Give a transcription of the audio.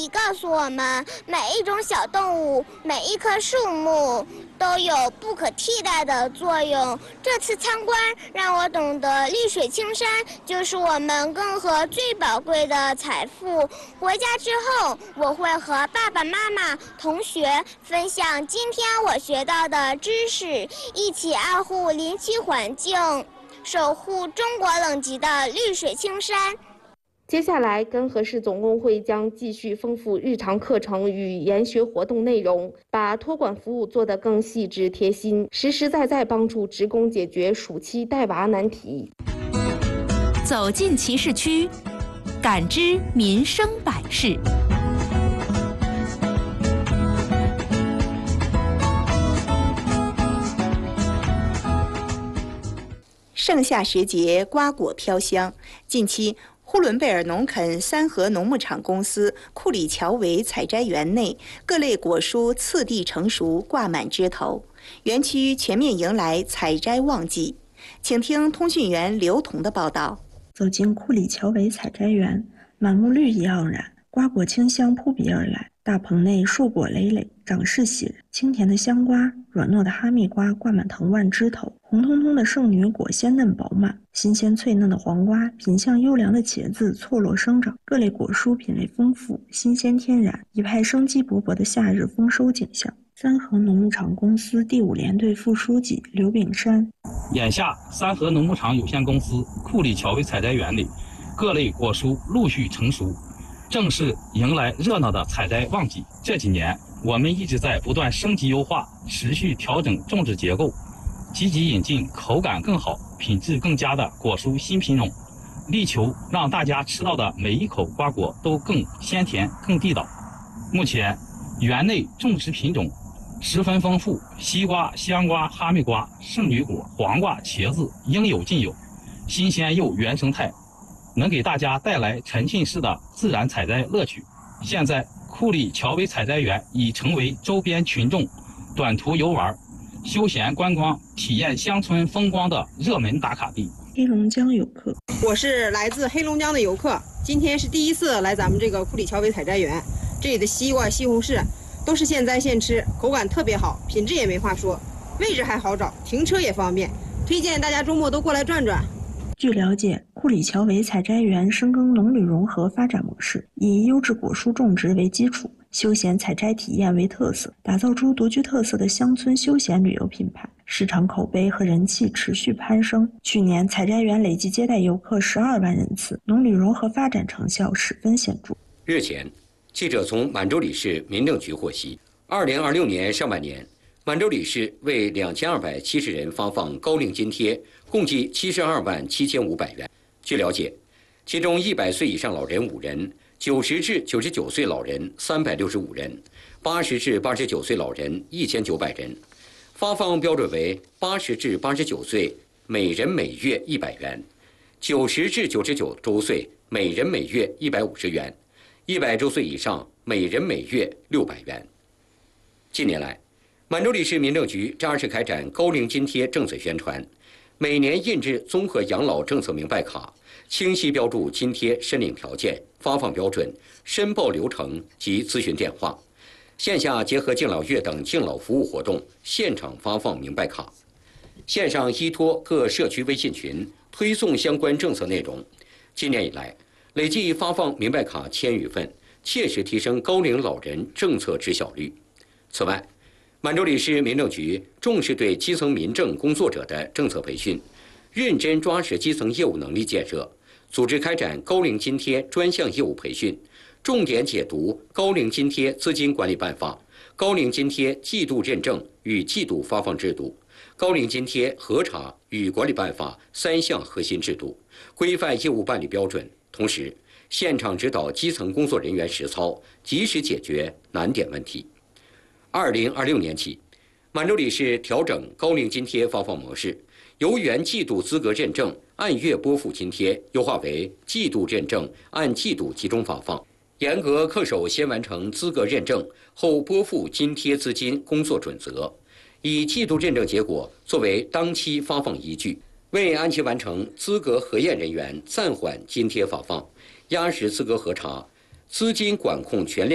题告诉我们，每一种小动物、每一棵树木都有不可替代的作用。这次参观让我懂得绿水青山就是我们根河最宝贵的财富。回家之后，我会和爸爸妈妈、同学分享今天我学到的知识，一起爱护林区环境，守护中国冷极的绿水青山。 接下来，根河市总工会将继续丰富日常课程与研学活动内容，把托管服务做得更细致贴心，实实在在帮助职工解决暑期带娃难题。 走进集市区，感知民生百事。 盛夏时节，瓜果飘香。近期，呼伦贝尔农垦三河农牧场公司库里乔维采摘园内，各类果蔬次第成熟，挂满枝头，园区全面迎来采摘旺季。请听通讯员刘彤的报道。 走进库里乔维采摘园，满目绿意盎然，瓜果清香扑鼻而来。大棚内硕果累累，长势喜人。清甜的香瓜、软糯的哈密瓜挂满藤蔓枝头，红彤彤的圣女果鲜嫩饱满，新鲜脆嫩的黄瓜、品相优良的茄子错落生长，各类果蔬品类丰富，新鲜天然，一派生机勃勃的夏日丰收景象。三河农牧场公司第5联队副书记刘炳山： 眼下，三河农牧场有限公司库里乔维采摘园里，各类果蔬陆续成熟。正是迎来热闹的采摘旺季。这几年，我们一直在不断升级优化，持续调整种植结构，积极引进口感更好、品质更佳的果蔬新品种，力求让大家吃到的每一口瓜果都更鲜甜、更地道。目前，园内种植品种十分丰富，西瓜、香瓜、哈密瓜、圣女果、黄瓜、茄子应有尽有，新鲜又原生态，能给大家带来沉浸式的自然采摘乐趣。现在，库里乔维采摘园已成为周边群众短途游玩、休闲观光、体验乡村风光的热门打卡地。 黑龙江游客， 我是来自黑龙江的游客，今天是第一次来咱们这个库里乔维采摘园。这里的西瓜、西红柿都是现摘现吃，口感特别好，品质也没话说，位置还好找，停车也方便，推荐大家周末都过来转转。 据了解，库里乔维采摘园深耕农旅融合发展模式，以优质果蔬种植为基础，休闲采摘体验为特色，打造出独具特色的乡村休闲旅游品牌，市场口碑和人气持续攀升。去年采摘园累计接待游客12万人次，农旅融合发展成效十分显著。 日前，记者从满洲里市民政局获悉，2026年上半年，满洲里市为2270人发放高龄津贴，共计72万7500元。据了解，其中100岁以上老人5人，90至99岁老人365人，80至89岁老人1900人。发放标准为80至89岁每人每月100元，90至99周岁每人每月150元，100周岁以上每人每月600元。近年来，满洲里市民政局扎实开展高龄津贴政策宣传，每年印制综合养老政策明白卡，清晰标注津贴申领条件、发放标准、申报流程及咨询电话。线下结合敬老月等敬老服务活动，现场发放明白卡。线上依托各社区微信群推送相关政策内容。今年以来，累计发放明白卡1000余份，切实提升高龄老人政策知晓率。此外，满洲里市民政局重视对基层民政工作者的政策培训，认真抓实基层业务能力建设，组织开展高龄津贴专项业务培训，重点解读《高龄津贴资金管理办法》、高龄津贴季度认证与季度发放制度、高龄津贴核查与管理办法3项核心制度，规范业务办理标准。同时，现场指导基层工作人员实操，及时解决难点问题。2026年起，满洲里市调整高龄津贴发放模式，由原季度资格认证按月拨付津贴优化为季度认证按季度集中发放，严格恪守先完成资格认证后拨付津贴资金工作准则，以季度认证结果作为当期发放依据，未按期完成资格核验人员暂缓津贴发放，压实资格核查，资金管控全链